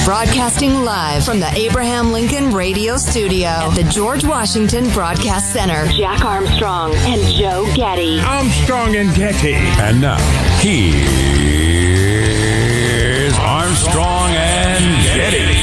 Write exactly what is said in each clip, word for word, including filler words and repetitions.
Broadcasting live from the Abraham Lincoln Radio Studio at the George Washington Broadcast Center. Jack Armstrong and Joe Getty. Armstrong and Getty. And now, here's Armstrong and Getty.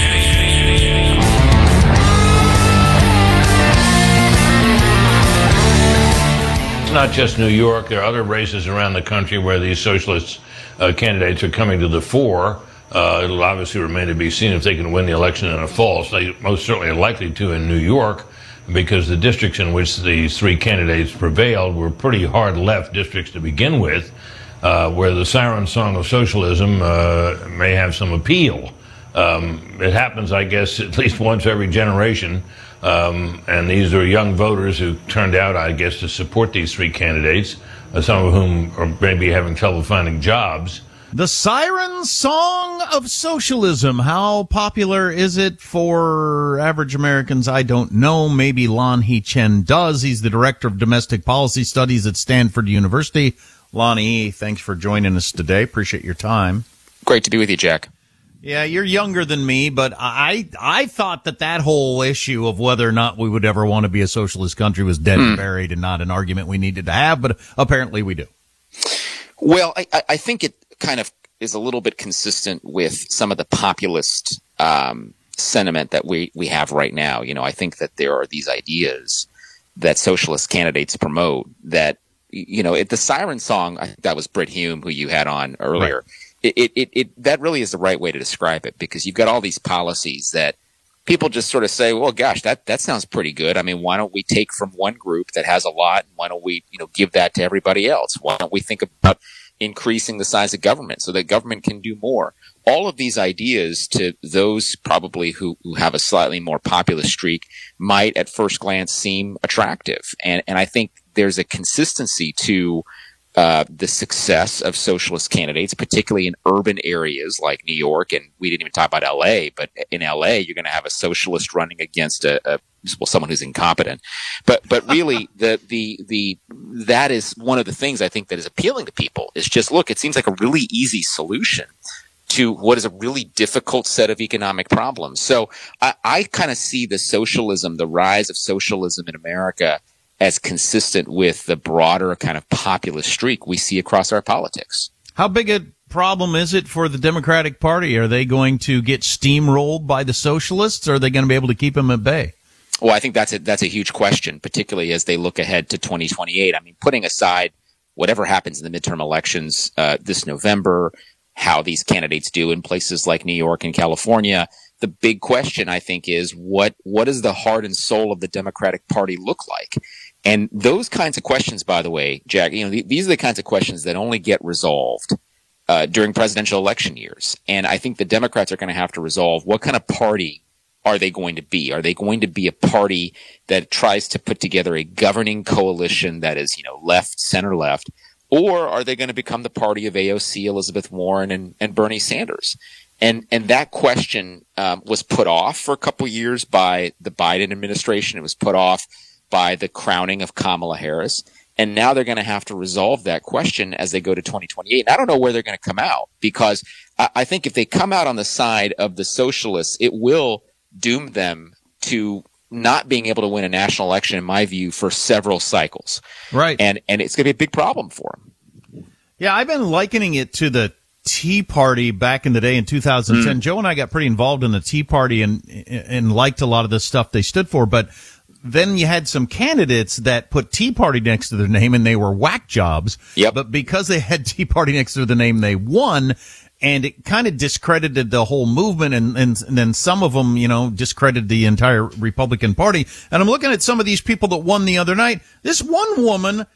It's not just New York. There are other races around the country where these socialist uh, candidates are coming to the fore. Uh, it'll obviously remain to be seen if they can win the election in a falls. They most certainly are likely to in New York, because the districts in which these three candidates prevailed were pretty hard left districts to begin with, uh, where the siren song of socialism uh, may have some appeal. Um, it happens, I guess, at least once every generation. Um, and these are young voters who turned out, I guess, to support these three candidates, uh, some of whom are maybe having trouble finding jobs. The siren song of socialism. How popular is it for average Americans? I don't know. Maybe Lan He-chen does. He's the director of domestic policy studies at Stanford University. Lonnie, thanks for joining us today. Appreciate your time. Great to be with you, Jack. Yeah, you're younger than me, but I I thought that that whole issue of whether or not we would ever want to be a socialist country was dead mm. and buried and not an argument we needed to have, but apparently we do. Well, I, I think it kind of is a little bit consistent with some of the populist um, sentiment that we, we have right now. You know, I think that there are these ideas that socialist candidates promote that, you know, it, the siren song, I think that was Britt Hume who you had on earlier. Right. It, it, it, that really is the right way to describe it, because you've got all these policies that people just sort of say, well, gosh, that, that sounds pretty good. I mean, why don't we take from one group that has a lot, and why don't we, you know, give that to everybody else? Why don't we think about increasing the size of government so that government can do more? All of these ideas, to those probably who, who have a slightly more populist streak, might at first glance seem attractive. And, and I think there's a consistency to Uh, the success of socialist candidates, particularly in urban areas like New York, and we didn't even talk about L A, but in L A, you're going to have a socialist running against a, a well, someone who's incompetent. But but really, the the the that is one of the things I think that is appealing to people. Is just, look, it seems like a really easy solution to what is a really difficult set of economic problems. So I, I kind of see the socialism, the rise of socialism in America, as consistent with the broader kind of populist streak we see across our politics. How big a problem is it for the Democratic Party? Are they going to get steamrolled by the socialists, or are they going to be able to keep them at bay? Well, I think that's a, that's a huge question, particularly as they look ahead to twenty twenty-eight. I mean, putting aside whatever happens in the midterm elections uh, this November, how these candidates do in places like New York and California, the big question, I think, is what what does the heart and soul of the Democratic Party look like? And those kinds of questions, by the way, Jack, you know, th- these are the kinds of questions that only get resolved uh, during presidential election years. And I think the Democrats are going to have to resolve what kind of party are they going to be? Are they going to be a party that tries to put together a governing coalition that is, you know, left, center left? Or are they going to become the party of A O C, Elizabeth Warren, and, and Bernie Sanders? And and that question um, was put off for a couple years by the Biden administration. It was put off by the crowning of Kamala Harris. And now they're going to have to resolve that question as they go to twenty twenty-eight. And I don't know where they're going to come out, because I, I think if they come out on the side of the socialists, it will doom them to not being able to win a national election, in my view, for several cycles. Right. And and it's going to be a big problem for them. Yeah, I've been likening it to the Tea Party back in the day in two thousand ten. Mm. Joe and I got pretty involved in the Tea Party and and liked a lot of the stuff they stood for, but then you had some candidates that put Tea Party next to their name, and they were whack jobs. Yep. But because they had Tea Party next to the name, they won, and it kind of discredited the whole movement, and, and, and then some of them, you know, discredited the entire Republican Party. And I'm looking at some of these people that won the other night. This one woman,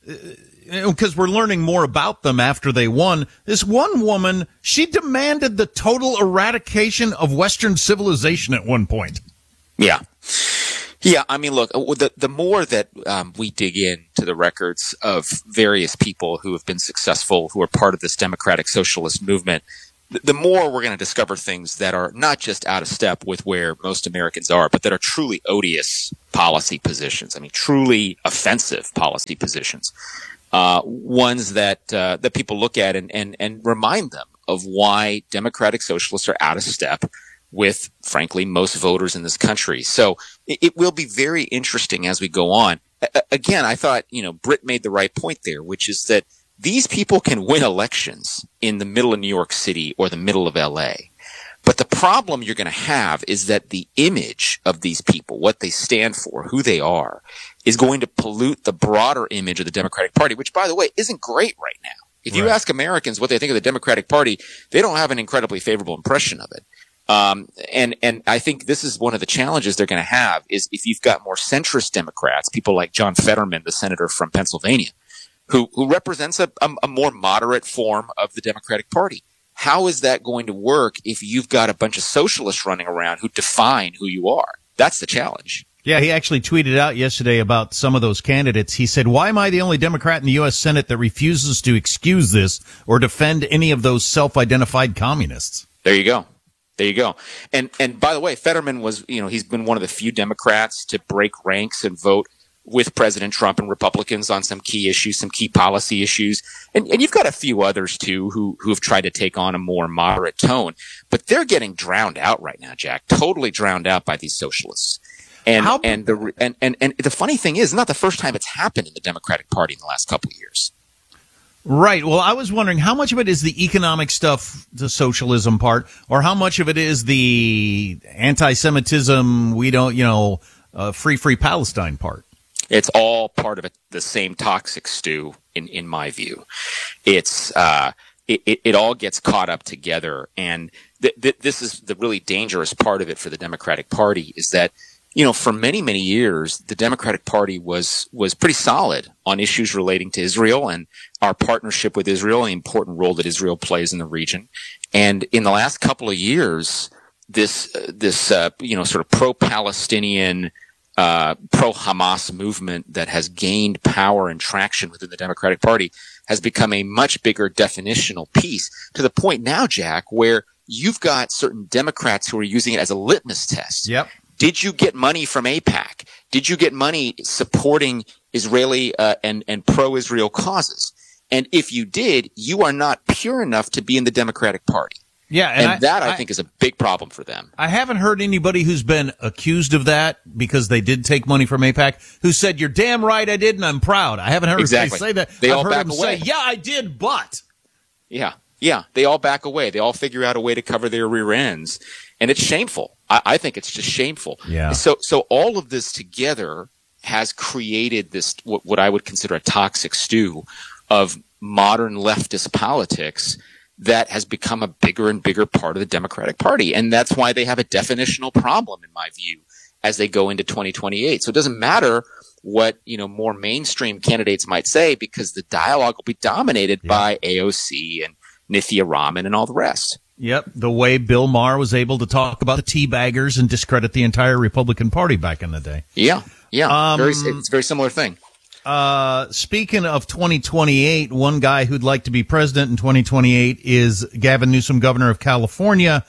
because we're learning more about them after they won, this one woman, she demanded the total eradication of Western civilization at one point. Yeah. Yeah, I mean, look, the the more that um, we dig into the records of various people who have been successful, who are part of this democratic socialist movement, the, the more we're going to discover things that are not just out of step with where most Americans are, but that are truly odious policy positions. I mean, truly offensive policy positions. Uh, ones that uh, that people look at and, and, and remind them of why democratic socialists are out of step with, frankly, most voters in this country. So it, it will be very interesting as we go on. A- again, I thought, you know, Britt made the right point there, which is that these people can win elections in the middle of New York City or the middle of L A. But the problem you're going to have is that the image of these people, what they stand for, who they are, is going to pollute the broader image of the Democratic Party, which, by the way, isn't great right now. If you Right. ask Americans what they think of the Democratic Party, they don't have an incredibly favorable impression of it. Um, and, and I think this is one of the challenges they're going to have is if you've got more centrist Democrats, people like John Fetterman, the senator from Pennsylvania, who, who represents a, a, a more moderate form of the Democratic Party. How is that going to work if you've got a bunch of socialists running around who define who you are? That's the challenge. Yeah, he actually tweeted out yesterday about some of those candidates. He said, why am I the only Democrat in the U S Senate that refuses to excuse this or defend any of those self-identified communists? There you go. There you go. And and by the way, Fetterman was, you know, he's been one of the few Democrats to break ranks and vote with President Trump and Republicans on some key issues, some key policy issues. And, and you've got a few others, too, who, who have tried to take on a more moderate tone. But they're getting drowned out right now, Jack, totally drowned out by these socialists. And, How- and, the, and, and, and the funny thing is, it's not the first time it's happened in the Democratic Party in the last couple of years. Right. Well, I was wondering how much of it is the economic stuff, the socialism part, or how much of it is the anti-Semitism, we don't, you know, uh, free, free Palestine part? It's all part of it, the same toxic stew, in, in my view. It's uh, it, it, it all gets caught up together, and th- th- this is the really dangerous part of it for the Democratic Party is that, you know, for many, many years, the Democratic Party was was pretty solid on issues relating to Israel and our partnership with Israel, the important role that Israel plays in the region. And in the last couple of years, this uh, this uh, you know sort of pro-Palestinian, Uh, pro-Hamas movement that has gained power and traction within the Democratic Party has become a much bigger definitional piece to the point now, Jack, where you've got certain Democrats who are using it as a litmus test. Yep. Did you get money from AIPAC? Did you get money supporting Israeli uh, and, and pro-Israel causes? And if you did, you are not pure enough to be in the Democratic Party. Yeah, And, and, I, that, I, I think, is a big problem for them. I haven't heard anybody who's been accused of that because they did take money from AIPAC who said, "You're damn right I did, and I'm proud." I haven't heard Exactly. anybody say that. They I've all heard back them away. say, "Yeah, I did, but." Yeah, yeah. They all back away. They all figure out a way to cover their rear ends, and it's shameful. I, I think it's just shameful. Yeah. So, so all of this together has created this what, what I would consider a toxic stew of modern leftist politics that has become a bigger and bigger part of the Democratic Party. And that's why they have a definitional problem, in my view, as they go into twenty twenty-eight. So it doesn't matter what, you know, more mainstream candidates might say, because the dialogue will be dominated Yeah. by A O C and Nithya Raman and all the rest. Yep, the way Bill Maher was able to talk about the teabaggers and discredit the entire Republican Party back in the day. Yeah, yeah. Um, very, it's a very similar thing. Uh, speaking of twenty twenty-eight, one guy who'd like to be president in twenty twenty-eight is Gavin Newsom, governor of California.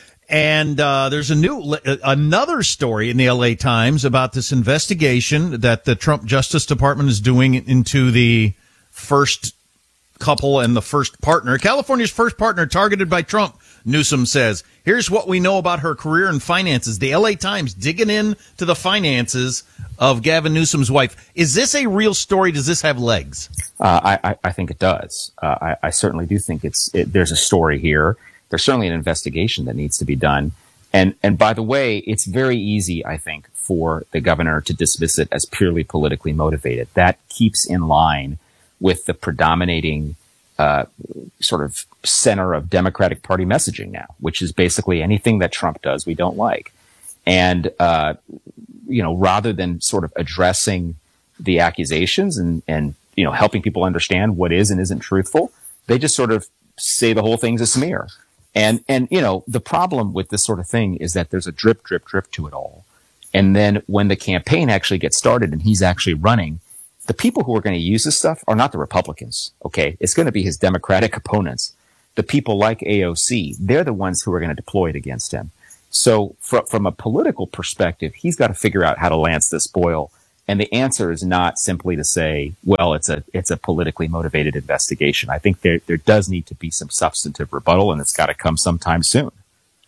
And uh, there's a new another story in the L A Times about this investigation that the Trump Justice Department is doing into the first couple and the first partner. California's first partner targeted by Trump, Newsom says. Here's what we know about her career and finances. The L A Times digging in to the finances of Gavin Newsom's wife. Is this a real story? Does this have legs? Uh, I, I think it does. Uh, I, I certainly do think it's it, there's a story here. There's certainly an investigation that needs to be done. And and by the way, it's very easy, I think, for the governor to dismiss it as purely politically motivated. That keeps in line with the predominating uh, sort of center of Democratic Party messaging now, which is basically anything that Trump does, we don't like. And, uh, you know, rather than sort of addressing the accusations and, and, you know, helping people understand what is and isn't truthful, they just sort of say the whole thing's a smear. And, and, you know, the problem with this sort of thing is that there's a drip, drip, drip to it all. And then when the campaign actually gets started and he's actually running, the people who are going to use this stuff are not the Republicans, okay? It's going to be his Democratic opponents. The people like A O C, they're the ones who are going to deploy it against him. So fr- from a political perspective, he's got to figure out how to lance this boil. And the answer is not simply to say, well, it's a it's a politically motivated investigation. I think there there does need to be some substantive rebuttal, and it's got to come sometime soon.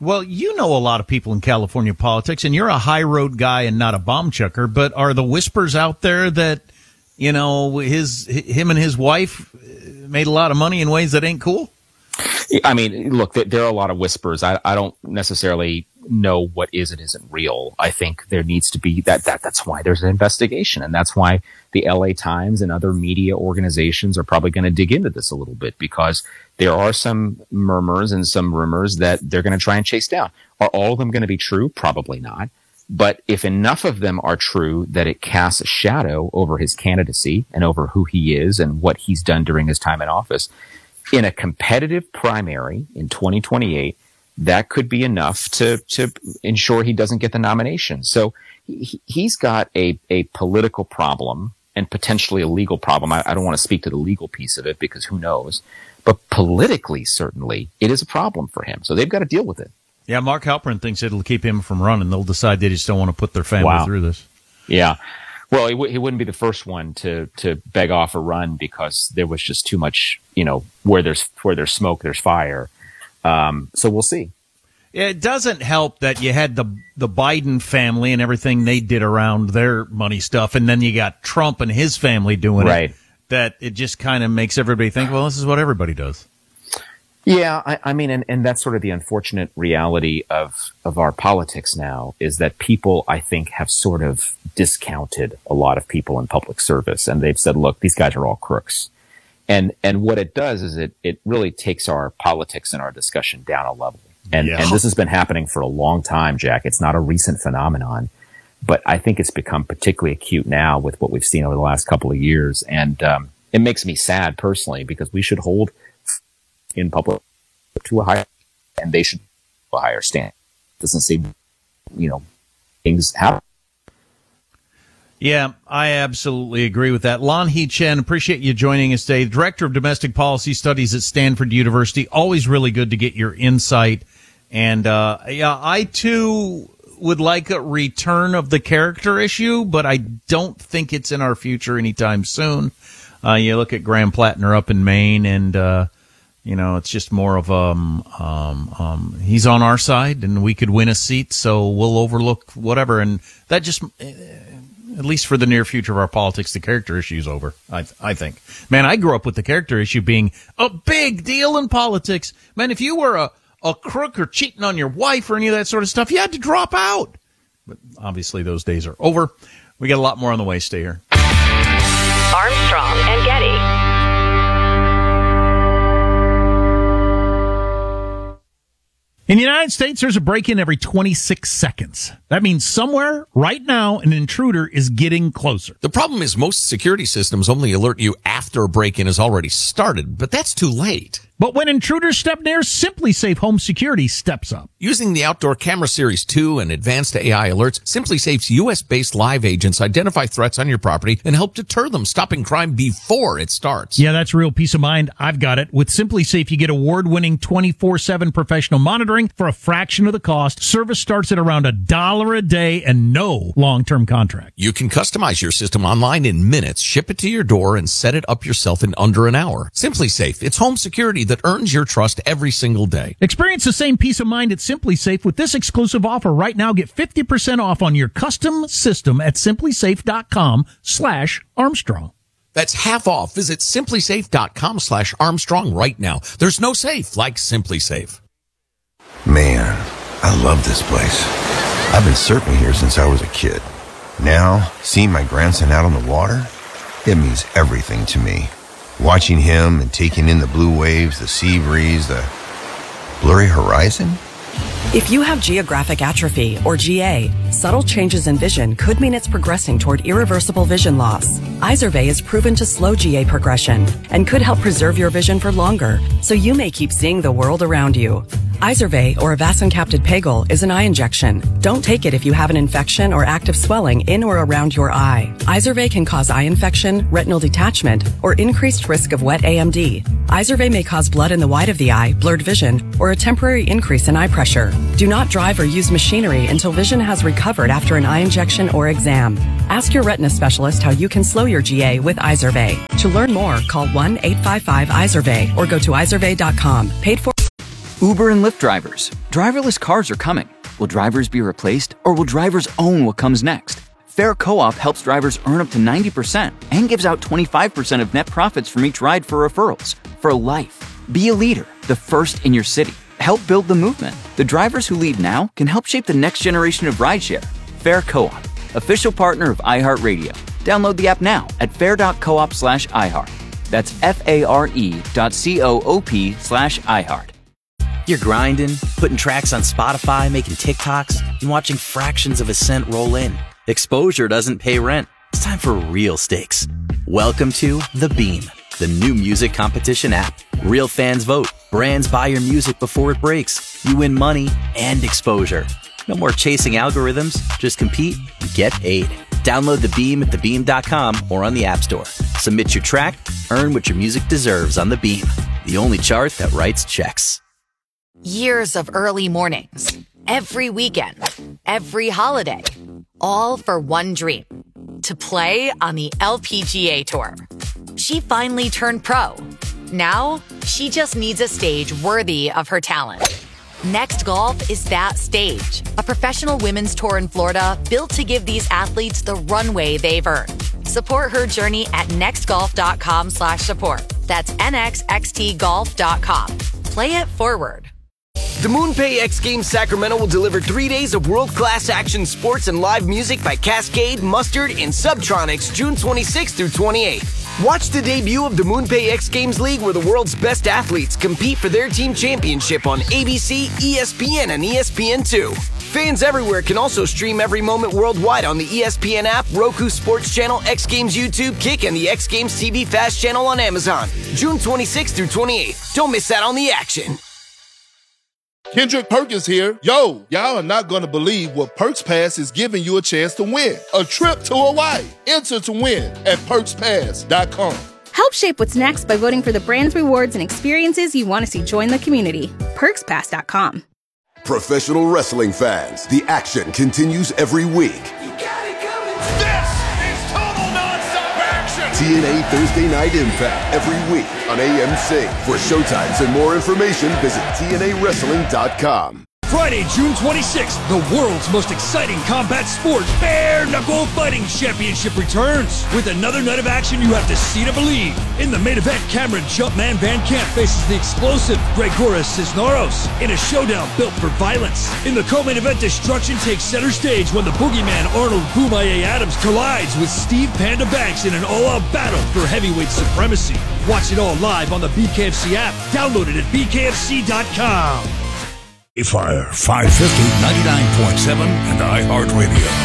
Well, you know a lot of people in California politics, and you're a high road guy and not a bomb chucker, but are the whispers out there that, you know, his him and his wife made a lot of money in ways that ain't cool? I mean, look, there are a lot of whispers. I, I don't necessarily know what is and isn't real. I think there needs to be that, that, that's why there's an investigation. And that's why the L A Times and other media organizations are probably going to dig into this a little bit, because there are some murmurs and some rumors that they're going to try and chase down. Are all of them going to be true? Probably not. But if enough of them are true that it casts a shadow over his candidacy and over who he is and what he's done during his time in office, in a competitive primary in twenty twenty-eight, that could be enough to, to ensure he doesn't get the nomination. So he, he's got a, a political problem and potentially a legal problem. I, I don't want to speak to the legal piece of it because who knows. But politically, certainly, it is a problem for him. So they've got to deal with it. Yeah, Mark Halperin thinks it'll keep him from running. They'll decide they just don't want to put their family Wow. through this. Yeah. Well, he, w- he wouldn't be the first one to, to beg off a run because there was just too much, you know, where there's where there's smoke, there's fire. Um, so we'll see. It doesn't help that you had the the Biden family and everything they did around their money stuff, and then you got Trump and his family doing Right. it. That it just kind of makes everybody think, well, this is what everybody does. Yeah, I, I mean, and, and that's sort of the unfortunate reality of, of our politics now, is that people, I think, have sort of discounted a lot of people in public service, and they've said, look, these guys are all crooks. And and what it does is it, it really takes our politics and our discussion down a level. And, Yeah. and this has been happening for a long time, Jack. It's not a recent phenomenon, but I think it's become particularly acute now with what we've seen over the last couple of years. And um, it makes me sad personally, because we should hold in public to a higher, and they should a higher standard. It doesn't seem, you know, things happen. Yeah, I absolutely agree with that. Lan Hee Chen, appreciate you joining us today. Director of Domestic Policy Studies at Stanford University. Always really good to get your insight. And, uh, yeah, I too would like a return of the character issue, but I don't think it's in our future anytime soon. Uh, you look at Graham Plattner up in Maine, and, uh, you know, it's just more of, um, um, um, he's on our side and we could win a seat, so we'll overlook whatever. And that just, at least for the near future of our politics, the character issue is over, I, I think. Man, I grew up with the character issue being a big deal in politics. Man, if you were a, a crook or cheating on your wife or any of that sort of stuff, you had to drop out. But obviously those days are over. We got a lot more on the way. Stay here. Armstrong and Getty. In the United States, there's a break-in every twenty-six seconds. That means somewhere, right now, an intruder is getting closer. The problem is most security systems only alert you after a break-in has already started, but that's too late. But when intruders step near, SimpliSafe Home Security steps up. Using the Outdoor Camera Series two and advanced A I alerts, SimpliSafe's U S-based live agents identify threats on your property and help deter them, stopping crime before it starts. Yeah, that's real peace of mind. I've got it. With SimpliSafe, you get award-winning twenty-four seven professional monitoring for a fraction of the cost. Service starts at around a dollar a day and no long-term contract. You can customize your system online in minutes, ship it to your door, and set it up yourself in under an hour. SimpliSafe, it's home security that earns your trust every single day. Experience the same peace of mind at SimpliSafe with this exclusive offer right now. Get fifty percent off on your custom system at simplisafe.com slash Armstrong. That's half off. Visit simplisafe.com slash Armstrong right now. There's no safe like SimpliSafe. Man, I love this place. I've been surfing here since I was a kid. Now, seeing my grandson out on the water, it means everything to me. Watching him and taking in the blue waves, the sea breeze, the blurry horizon. If you have geographic atrophy, or G A, subtle changes in vision could mean it's progressing toward irreversible vision loss. Izervay is proven to slow G A progression and could help preserve your vision for longer, so you may keep seeing the world around you. Izervay, or avacincaptad pegol, is an eye injection. Don't take it if you have an infection or active swelling in or around your eye. Izervay can cause eye infection, retinal detachment, or increased risk of wet A M D. Izervay may cause blood in the white of the eye, blurred vision, or a temporary increase in eye pressure. Do not drive or use machinery until vision has recovered after an eye injection or exam. Ask your retina specialist how you can slow your G A with Izervay. To learn more, call one eight five five Izervay or go to izervay dot com. Paid for. Uber and Lyft drivers. Driverless cars are coming. Will drivers be replaced, or will drivers own what comes next? Fair Co-op helps drivers earn up to ninety percent and gives out twenty-five percent of net profits from each ride for referrals. For life. Be a leader, the first in your city. Help build the movement. The drivers who lead now can help shape the next generation of rideshare. Fair Co-op, official partner of iHeartRadio. Download the app now at fair.coop slash iHeart. That's F-A-R-E dot C-O-O-P slash iHeart. You're grinding, putting tracks on Spotify, making TikToks, and watching fractions of a cent roll in. Exposure doesn't pay rent. It's time for real stakes. Welcome to The Beam, the new music competition app. Real fans vote. Brands buy your music before it breaks. You win money and exposure. No more chasing algorithms. Just compete and get paid. Download The Beam at the beam dot com or on the App Store. Submit your track, earn what your music deserves on The Beam, the only chart that writes checks. Years of early mornings, every weekend, every holiday, all for one dream, to play on the L P G A Tour. She finally turned pro. Now, she just needs a stage worthy of her talent. Next Golf is that stage, a professional women's tour in Florida built to give these athletes the runway they've earned. Support her journey at nextgolf.com slash support. That's nxxtgolf dot com. Play it forward. The MoonPay X Games Sacramento will deliver three days of world-class action sports and live music by Cascade, Mustard, and Subtronics June twenty-sixth through twenty-eighth. Watch the debut of the MoonPay X Games League, where the world's best athletes compete for their team championship on A B C, E S P N, and E S P N two. Fans everywhere can also stream every moment worldwide on the E S P N app, Roku Sports Channel, X Games YouTube, Kick, and the X Games T V Fast Channel on Amazon. June twenty-sixth through twenty-eighth. Don't miss out on the action. Kendrick Perkins here. Yo, y'all are not going to believe what Perks Pass is giving you a chance to win. A trip to Hawaii. Enter to win at perks pass dot com. Help shape what's next by voting for the brands, rewards, and experiences you want to see join the community. perks pass dot com. Professional wrestling fans, the action continues every week. You got it coming. This is total nonstop action. T N A Thursday Night Impact every week on A M C. For showtimes and more information, visit T N A wrestling dot com. Friday, June twenty-sixth, the world's most exciting combat sport, Bare Knuckle Fighting Championship returns. With another night of action you have to see to believe. In the main event, Cameron Jumpman Van Camp faces the explosive Gregoras Cisneros in a showdown built for violence. In the co-main event, destruction takes center stage when the boogeyman Arnold Boomaye Adams collides with Steve Panda Banks in an all-out battle for heavyweight supremacy. Watch it all live on the B K F C app. Download it at B K F C dot com. Fire five fifty, ninety-nine point seven, and iHeartRadio.